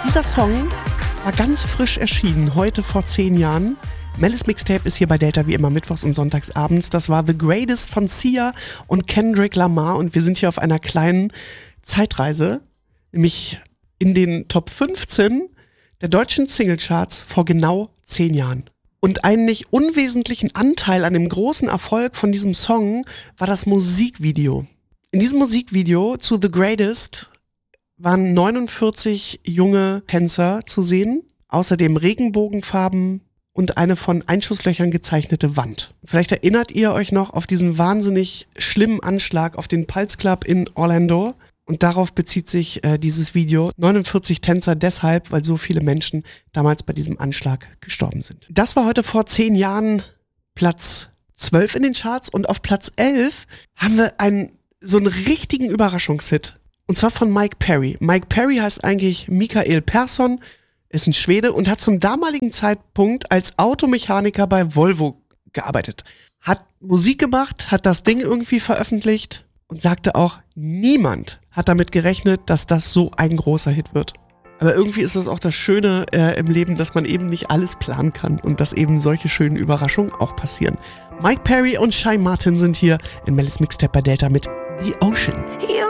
Dieser Song war ganz frisch erschienen, heute vor 10 Jahren. Mel's Mixtape ist hier bei Delta wie immer mittwochs und sonntags abends. Das war The Greatest von Sia und Kendrick Lamar und wir sind hier auf einer kleinen Zeitreise, nämlich in den Top 15 der deutschen Singlecharts vor genau 10 Jahren. Und einen nicht unwesentlichen Anteil an dem großen Erfolg von diesem Song war das Musikvideo. In diesem Musikvideo zu The Greatest waren 49 junge Tänzer zu sehen, außerdem Regenbogenfarben und eine von Einschusslöchern gezeichnete Wand. Vielleicht erinnert ihr euch noch auf diesen wahnsinnig schlimmen Anschlag auf den Pulse Club in Orlando. Und darauf bezieht sich dieses Video. 49 Tänzer deshalb, weil so viele Menschen damals bei diesem Anschlag gestorben sind. Das war heute vor 10 Jahren Platz 12 in den Charts. Und auf Platz 11 haben wir so einen richtigen Überraschungshit. Und zwar von Mike Perry. Mike Perry heißt eigentlich Mikael Persson, ist ein Schwede und hat zum damaligen Zeitpunkt als Automechaniker bei Volvo gearbeitet. Hat Musik gemacht, hat das Ding irgendwie veröffentlicht und sagte auch, niemand hat damit gerechnet, dass das so ein großer Hit wird. Aber irgendwie ist das auch das Schöne im Leben, dass man eben nicht alles planen kann und dass eben solche schönen Überraschungen auch passieren. Mike Perry und Shy Martin sind hier in Mel's Mixtape bei Delta mit The Ocean.